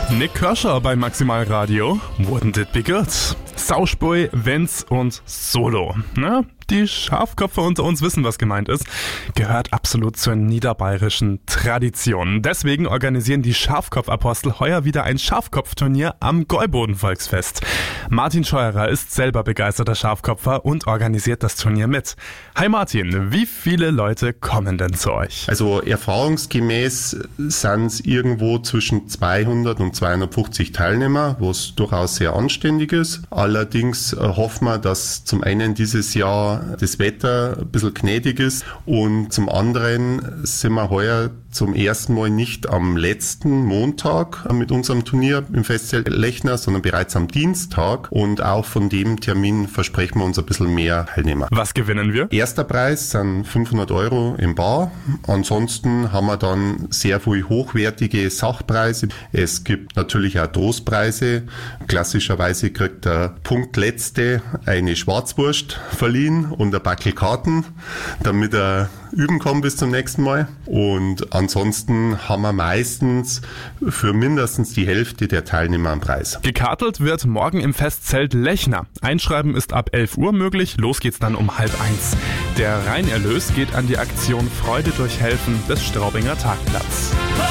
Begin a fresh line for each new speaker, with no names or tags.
Nick Kershaw bei Maximal Radio. Wouldn't it be good? Sauschbui, Wenz und Solo. Na, die Schafköpfe unter uns wissen, was gemeint ist. Gehört absolut zur niederbayerischen Tradition. Deswegen organisieren die Schafkopfapostel heuer wieder ein Schafkopfturnier am Gäuboden-Volksfest. Martin Scheuerer ist selber begeisterter Schafkopfer und organisiert das Turnier mit. Hi Martin, wie viele Leute kommen denn zu euch?
Also erfahrungsgemäß sind es irgendwo zwischen 200 und 250 Teilnehmer, was durchaus sehr anständig ist. Allerdings hoffen wir, dass zum einen dieses Jahr das Wetter ein bisschen gnädig ist und zum anderen sind wir heuer zum ersten Mal nicht am letzten Montag mit unserem Turnier im Festzelt Lechner, sondern bereits am Dienstag, und auch von dem Termin versprechen wir uns ein bisschen mehr Teilnehmer.
Was gewinnen wir?
Erster Preis sind 500 € im Bar. Ansonsten haben wir dann sehr viel hochwertige Sachpreise. Es gibt natürlich auch Trostpreise. Klassischerweise kriegt der Punktletzte eine Schwarzwurst verliehen und ein Backel Karten, damit er üben kann bis zum nächsten Mal. Und ansonsten haben wir meistens für mindestens die Hälfte der Teilnehmer einen Preis.
Gekartelt wird morgen im Festzelt Lechner. Einschreiben ist ab 11 Uhr möglich, los geht's dann um 12:30. Der Reinerlös geht an die Aktion Freude durch Helfen des Straubinger Tagplatz.